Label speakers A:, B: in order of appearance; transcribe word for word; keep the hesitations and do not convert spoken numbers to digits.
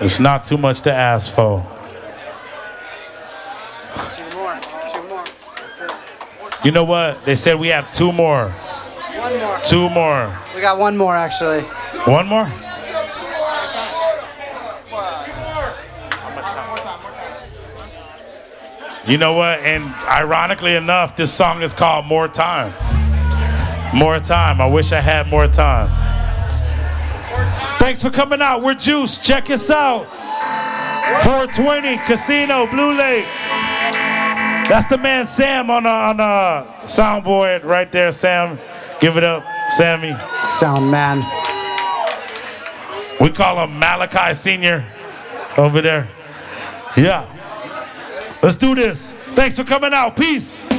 A: It's not too much to ask for.
B: Two more. Two more. That's it.
A: You know what? They said we have two more.
B: One more.
A: Two more.
B: We got one more, actually.
A: One more? You know what? And ironically enough, this song is called More Time. More Time. I wish I had more time. Thanks for coming out. We're Juice. Check us out. four twenty Casino, Blue Lake. That's the man Sam on the on the soundboard right there. Sam, give it up, Sammy.
B: Sound man.
A: We call him Malachi Senior over there. Yeah. Let's do this. Thanks for coming out. Peace.